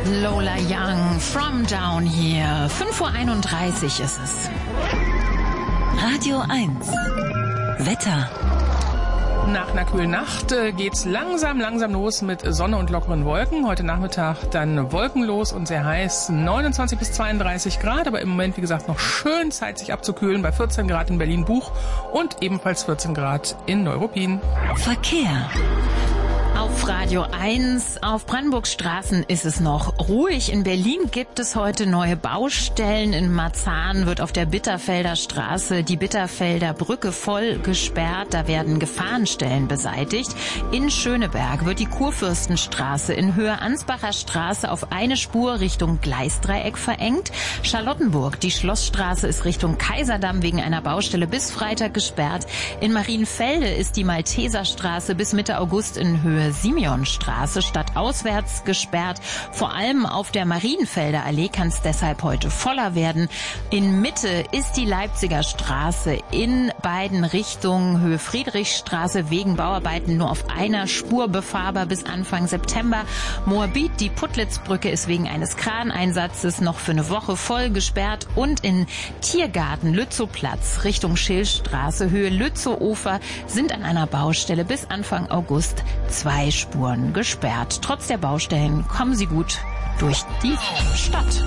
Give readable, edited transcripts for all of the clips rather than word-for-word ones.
Lola Young, From Down Here. 5:31 Uhr ist es. Radio 1. Wetter. Nach einer kühlen Nacht geht's langsam los mit Sonne und lockeren Wolken. Heute Nachmittag dann wolkenlos und sehr heiß, 29 bis 32 Grad. Aber im Moment, wie gesagt, noch schön Zeit, sich abzukühlen bei 14 Grad in Berlin-Buch und ebenfalls 14 Grad in Neuruppin. Verkehr. Auf Radio 1, auf Brandenburgs Straßen ist es noch ruhig. In Berlin gibt es heute neue Baustellen. In Marzahn wird auf der Bitterfelder Straße die Bitterfelder Brücke voll gesperrt. Da werden Gefahrenstellen beseitigt. In Schöneberg wird die Kurfürstenstraße in Höhe Ansbacher Straße auf eine Spur Richtung Gleisdreieck verengt. Charlottenburg, die Schlossstraße ist Richtung Kaiserdamm wegen einer Baustelle bis Freitag gesperrt. In Marienfelde ist die Malteserstraße bis Mitte August in Höhe Simeonstraße stadtauswärts gesperrt. Vor allem auf der Marienfelder Allee kann es deshalb heute voller werden. In Mitte ist die Leipziger Straße in beiden Richtungen Höhe Friedrichstraße wegen Bauarbeiten nur auf einer Spur befahrbar bis Anfang September. Moabit, die Puttlitzbrücke ist wegen eines Kraneinsatzes noch für eine Woche voll gesperrt. Und in Tiergarten Lützowplatz Richtung Schillstraße Höhe Lützow-Ufer sind an einer Baustelle bis Anfang August 2 Spuren gesperrt. Trotz der Baustellen kommen sie gut durch die Stadt.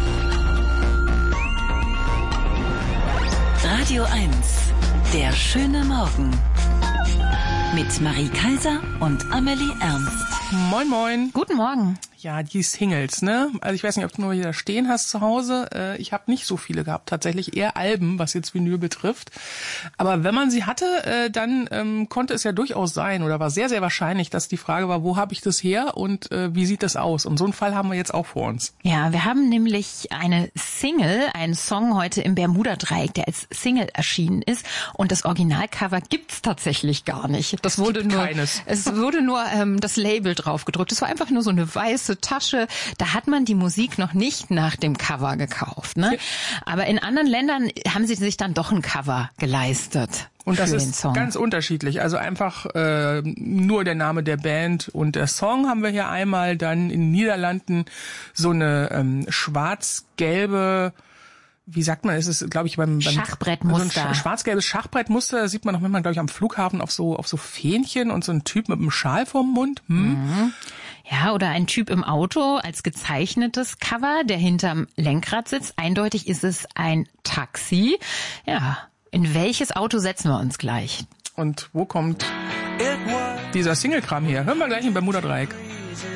Radio 1. Der schöne Morgen. Mit Marie Kaiser und Amelie Ernst. Moin, moin. Guten Morgen. Ja, die Singles, ne? Also ich weiß nicht, ob du nur hier stehen hast zu Hause. Ich habe nicht so viele gehabt, tatsächlich eher Alben, was jetzt Vinyl betrifft. Aber wenn man sie hatte, dann konnte es ja durchaus sein oder war sehr, sehr wahrscheinlich, dass die Frage war, wo habe ich das her und wie sieht das aus? Und so einen Fall haben wir jetzt auch vor uns. Ja, wir haben nämlich eine Single, einen Song heute im Bermuda-Dreieck, der als Single erschienen ist. Und das Originalcover gibt's tatsächlich gar nicht. Es wurde nur das Label drauf gedrückt. Es war einfach nur so eine weiße Tasche. Da hat man die Musik noch nicht nach dem Cover gekauft, ne? Aber in anderen Ländern haben sie sich dann doch ein Cover geleistet. Und das ist ganz unterschiedlich. Also einfach nur der Name der Band und der Song haben wir hier einmal. Dann in den Niederlanden so eine schwarz-gelbe, wie sagt man, ist es, glaube ich, beim Schachbrettmuster. So ein schwarz-gelbes Schachbrettmuster, das sieht man auch manchmal, glaube ich, am Flughafen auf so Fähnchen und so ein Typ mit einem Schal vorm Mund. Mhm. Ja, oder ein Typ im Auto als gezeichnetes Cover, der hinterm Lenkrad sitzt. Eindeutig ist es ein Taxi. Ja, in welches Auto setzen wir uns gleich? Und wo kommt dieser Single-Kram her? Hören wir gleich im Bermuda-Dreieck.